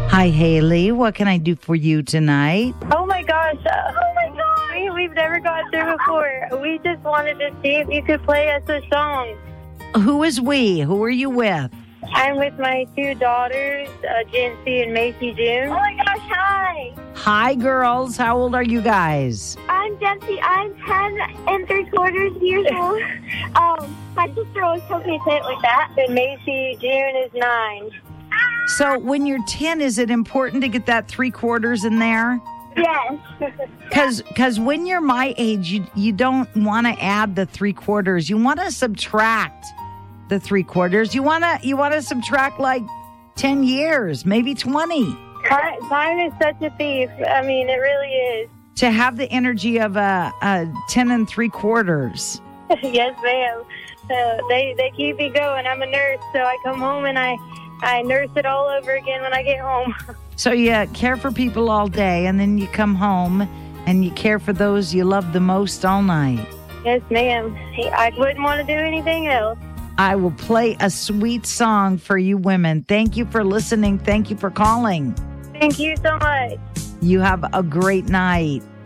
Hi, Haley. What can I do for you tonight? Oh my gosh. We've never gone through before. We just wanted to see if you could play us a song. Who is we? Who are you with? I'm with my two daughters, Jancy and Macy June. Oh my gosh, hi. Hi, girls. How old are you guys? I'm Dempsey. I'm 10 3/4 years old. My sister always tells me to say it like that. And Macy June is 9. So when you're 10, is it important to get that 3/4 in there? Yes. Because when you're my age, you don't want to add the 3/4. You want to subtract the 3/4. You want to subtract like 10 years, maybe 20. Time is such a thief. I mean, it really is. To have the energy of a 10 3/4. Yes, ma'am. They keep me going. I'm a nurse, so I come home and I nurse it all over again when I get home. So you care for people all day, and then you come home and you care for those you love the most all night. Yes, ma'am. I wouldn't want to do anything else. I will play a sweet song for you women. Thank you for listening. Thank you for calling. Thank you so much. You have a great night.